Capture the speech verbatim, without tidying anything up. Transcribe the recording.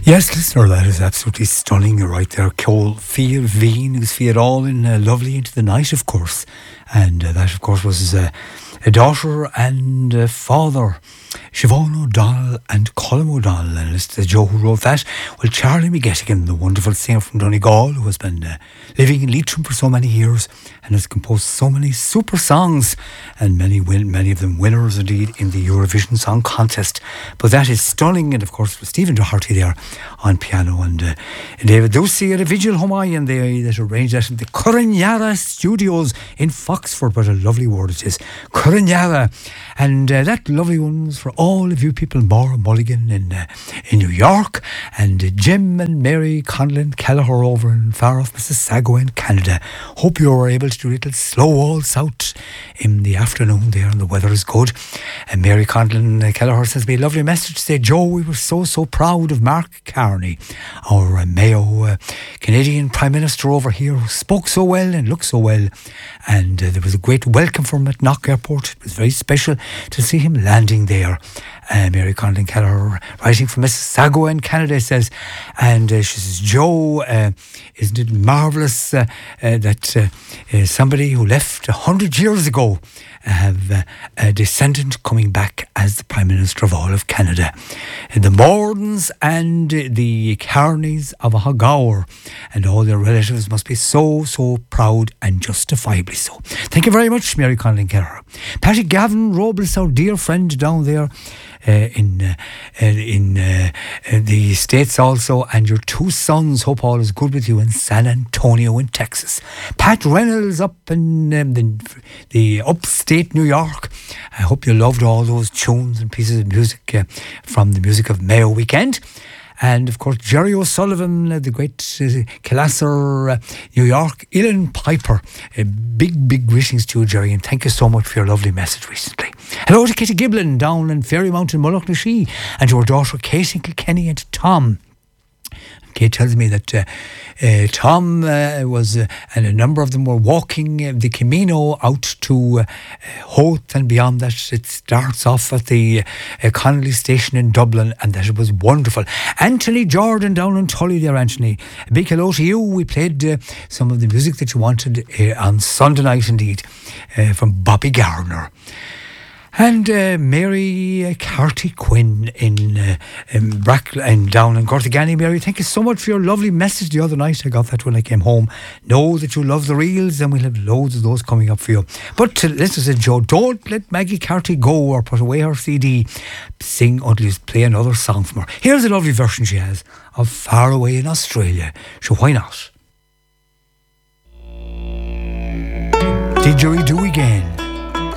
Yes, listener, that is absolutely stunning. You're right there. Cole Fia Veen, who's Fia all in uh, Lovely Into the Night, of course. And uh, that, of course, was his, uh, a daughter and uh, father, Siobhan O'Donnell and Colm O'Donnell. And it's uh, Joe who wrote that. Well, Charlie McGettigan, the wonderful singer from Donegal, who has been uh, living in Leitrim for so many years and has composed so many super songs, and many win, many of them winners indeed in the Eurovision Song Contest. But that is stunning. And of course, Stephen Doherty there on piano, and uh, David Ducey at a Vigil Hawaiian they that arranged that in the Curranyara Studios in Foxford. What a lovely word it is, Curranyara. And uh, that lovely one was for all of you people, Maura Mulligan in uh, in New York, and uh, Jim and Mary Conlon Kelleher over in far off Mississauga in Canada. Hope you were able to do a little slow waltz out in the afternoon there, and the weather is good. And Mary Conlon uh, Kelleher says, "Be a lovely message today, Joe. We were so so proud of Mark Carney, our uh, Mayo uh, Canadian Prime Minister over here, who spoke so well and looked so well, and uh, there was a great welcome for him at Knock Airport. It was very special to see him landing there." Uh, Mary Conlon Kelleher, writing from Mississauga in Canada, says, and uh, she says, "Joe, uh, isn't it marvellous uh, uh, that uh, uh, somebody who left a hundred years ago have uh, a descendant coming back as the Prime Minister of all of Canada. The Mordens and the Carneys of Hagaur and all their relatives must be so, so proud, and justifiably so." Thank you very much, Mary Conlon Kelleher. Patty Gavin Robles, our dear friend down there Uh, in uh, in uh, uh, the States also, and your two sons, hope all is good with you in San Antonio in Texas. Pat Reynolds up in um, the, the upstate New York, I hope you loved all those tunes and pieces of music uh, from the Music of Mayo weekend. And of course, Jerry O'Sullivan, uh, the great uh, Killasser, uh, New York, Ilan Piper. Uh, big, big greetings to you, Jerry, and thank you so much for your lovely message recently. Hello to Kitty Giblin down in Ferrymountain, Mullaghnashi, and to her daughter Kate and Kilkenny, and to Tom. Kate tells me that uh, uh, Tom uh, was, uh, and a number of them were walking uh, the Camino out to uh, Howth and beyond that. It starts off at the uh, Connolly station in Dublin, and that it was wonderful. Anthony Jordan down in Tully there, Anthony. A big hello to you. We played uh, some of the music that you wanted uh, on Sunday night indeed, uh, from Bobby Garner. And uh, Mary uh, Carty Quinn in, uh, in Brack and down in Gortigani. Mary, thank you so much for your lovely message the other night. I got that when I came home. Know that you love the reels, and we'll have loads of those coming up for you. But uh, listen, said Joe, don't let Maggie Carty go or put away her C D. Sing until you play another song from her. Here's a lovely version she has of Far Away in Australia. So why not? Didgeridoo again.